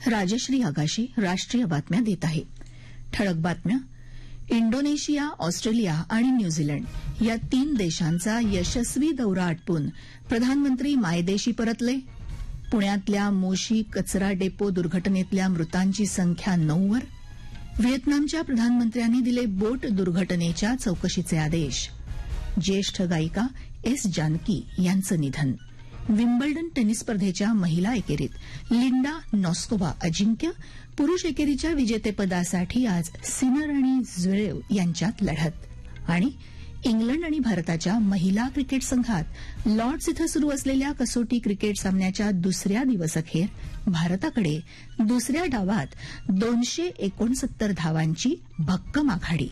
राजश्री आगाशे राष्ट्रीय बातम्या देत आहे. ठळक बातम्या. इंडोनेशिया, ऑस्ट्रेलिया आणि न्यूझीलंड या 3 देशांचा यशस्वी दौरा आटपून प्रधानमंत्री मायदेशी परतले. पुण्यातल्या मोशी कचरा डेपो दुर्घटनेतल्या मृतांची संख्या 9 वर. व्हिएतनामच्या प्रधानमंत्र्यांनी दिले बोट दुर्घटनेच्या चौकशीचे आदेश. ज्येष्ठ गायिका एस जानकी यांचं निधन. विम्बल्डन टेनिस स्पर्धेच्या महिला एकेरीत लिंडा नॉस्कोवा अजिंक्य. पुरुष एकेरीच्या विजेतेपदासाठी आज सिनर आणि झ्वेरेव यांच्यात लढत. आणि इंग्लंड आणि भारताच्या महिला क्रिकेट संघात लॉर्ड्स इथं सुरू असलेल्या कसोटी क्रिकेट सामन्याच्या दुसऱ्या दिवसअखेर भारताकडे दुसऱ्या डावात 269 धावांची भक्कम आघाडी.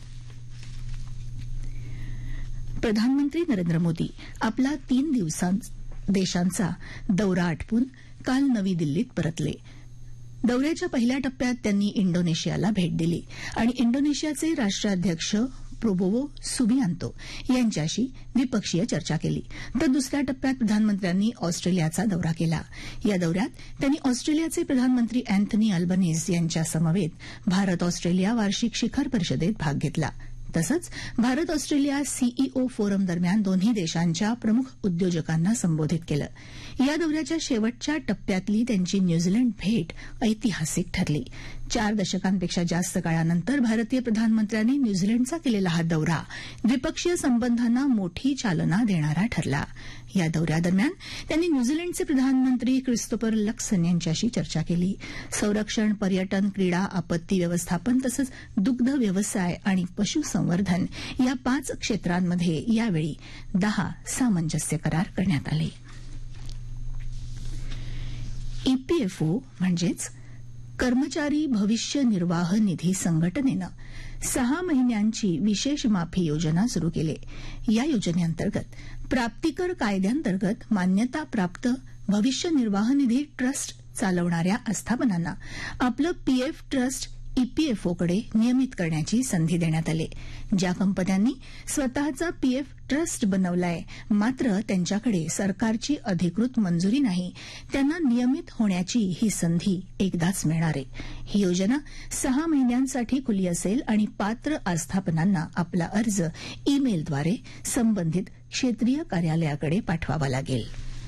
प्रधानमंत्री नरेंद्र मोदी आपला 3 देशांचा दौरा आटपून काल नवी दिल्लीत परतले. दौऱ्याच्या पहिल्या टप्प्यात त्यांनी इंडोनेशियाला भेट दिली आणि इंडोनेशियाचे राष्ट्राध्यक्ष प्रोबोवो सुबियांतो यांच्याशी द्विपक्षीय चर्चा केली. तर दुसऱ्या टप्प्यात प्रधानमंत्र्यांनी ऑस्ट्रेलियाचा दौरा केला. या दौऱ्यात त्यांनी ऑस्ट्रेलियाचे प्रधानमंत्री अँथनी अल्बनीज यांच्यासमवेत भारत ऑस्ट्रेलिया वार्षिक शिखर परिषदेत भाग घेतला. तसंच भारत ऑस्ट्रेलिया सीईओ फोरम दरम्यान दोन्ही देशांच्या प्रमुख उद्योजकांना संबोधित केलं. या दौऱ्याच्या शेवटच्या टप्प्यातली त्यांची न्यूझीलंड भेट ऐतिहासिक ठरली. 4 दशकांपेक्षा जास्त काळानंतर भारतीय प्रधानमंत्र्यांनी न्यूझीलंडचा केलेला हा दौरा द्विपक्षीय संबंधांना मोठी चालना देणारा ठरला. या दौऱ्यादरम्यान त्यांनी न्यूझीलंडचे प्रधानमंत्री क्रिस्तोफर लक्सन यांच्याशी चर्चा केली. संरक्षण, पर्यटन, क्रीडा, आपत्ती व्यवस्थापन तसंच दुग्ध व्यवसाय आणि पशुसंवर्धन या 5 क्षेत्रांमध्ये यावेळी 10 सामंजस्य करार करण्यात आले. ईपीएफओ म्हणजेच कर्मचारी भविष्य निर्वाह निधी संघटनेनं 6 महिन्यांची विशेष माफी योजना सुरू केली. या योजनेअंतर्गत प्राप्तिकर कायद्यांतर्गत मान्यताप्राप्त भविष्य निर्वाह निधी ट्रस्ट चालवणाऱ्या आस्थापनांना आपलं पीएफ ट्रस्ट ईपीएफओकडे नियमित करण्याची संधी देण्यात आली. ज्या कंपन्यांनी स्वतःचा पीएफ ट्रस्ट बनवलाय मात्र त्यांच्याकडे सरकारची अधिकृत मंजुरी नाही त्यांना नियमित होण्याची ही संधी एकदाच मिळणार आहे. ही योजना 6 महिन्यांसाठी खुली असेल आणि पात्र आस्थापनांना आपला अर्ज ईमेलद्वारे संबंधित क्षेत्रीय कार्यालयाकडे पाठवावा लागेल.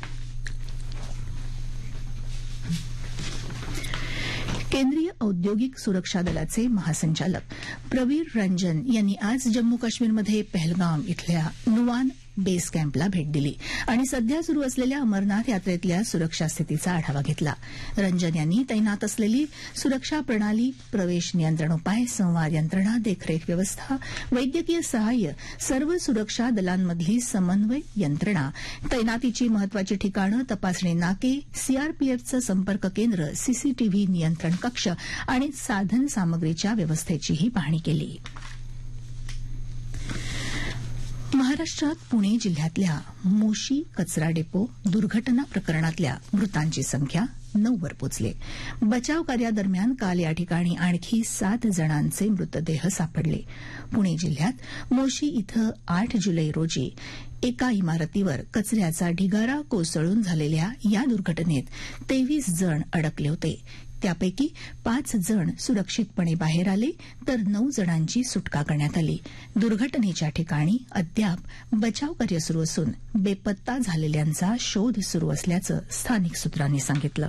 केंद्रीय औद्योगिक सुरक्षा दलाचे महासंचालक प्रवीर रंजन यांनी आज जम्मू काश्मीरमध्ये पहलगाम इथल्या नुवान बेस कॅम्पला भेट दिली आणि सध्या सुरू असलेल्या अमरनाथ यात्रेतल्या सुरक्षा स्थितीचा आढावा घेतला. रंजन यांनी तैनात असलेली सुरक्षा प्रणाली, प्रवेश नियंत्रण उपाय, संवाद यंत्रणा, देखरेख व्यवस्था, वैद्यकीय सहाय्य, सर्व सुरक्षा दलांमधली समन्वय यंत्रणा, तैनातीची महत्वाची ठिकाणं, तपासणी नाके, सीआरपीएफचं संपर्क केंद्र, सीसीटीव्ही नियंत्रण कक्ष आणि साधन सामग्रीच्या व्यवस्थेचीही पाहणी केली. महाराष्ट्रात पुणे जिल्ह्यातल्या मोशी कचरा डेपो दुर्घटना प्रकरणातल्या मृतांची संख्या 9 वर पोचली. बचाव कार्यादरम्यान काल या ठिकाणी आणखी 7 जणांचे मृतदेह सापडले. पुणे जिल्ह्यात मोशी इथं 8 जुलै रोजी एका इमारतीवर कचऱ्याचा ढिगारा कोसळून झालेल्या या दुर्घटनेत 23 जण अडकले होते. त्यापैकी 5 जण सुरक्षितपणे बाहेर आले तर 9 जणांची सुटका करण्यात आली. दुर्घटनेच्या ठिकाणी अद्याप बचावकार्य सुरू असून बेपत्ता झालेल्यांचा शोध सुरू असल्याचं स्थानिक सूत्रांनी सांगितलं.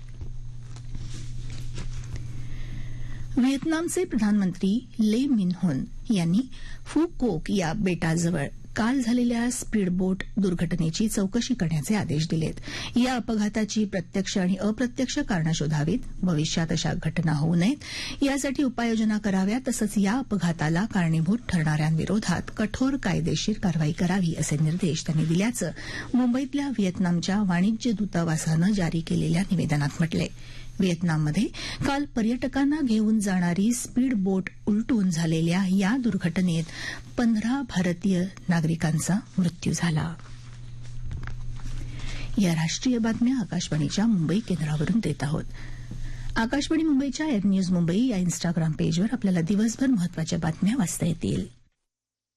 व्हिएतनामचे प्रधानमंत्री ले मिन होन यांनी फू कोक या बेटाजवळ काल झालेल्या स्पीडबोट दुर्घटनेची चौकशी करण्याचे आदेश दिलेत. या अपघाताची प्रत्यक्ष आणि अप्रत्यक्ष कारणं शोधावीत, भविष्यात अशा घटना होऊ नयेत यासाठी उपाययोजना कराव्या तसंच या अपघाताला कारणीभूत ठरणाऱ्यांविरोधात कठोर कायदेशीर कारवाई करावी असे निर्देश त्यांनी दिल्याचं मुंबईतल्या व्हिएतनामच्या वाणिज्य दूतावासानं जारी केलेल्या निवेदनात म्हटलंय. व्हिएतनाममध्ये काल पर्यटकांना घेऊन जाणारी स्पीड बोट उलटून झालेल्या या दुर्घटनेत 15 भारतीय नागरिकांचा मृत्यू झाला. या राष्ट्रीय बातम्या आकाशवाणीच्या मुंबई केंद्रावरून देत आहोत. आकाशवाणी मुंबईच्या एअर न्यूज मुंबई या इन्स्टाग्राम पेजवर आपल्याला दिवसभर महत्वाच्या बातम्या वाचता येतील.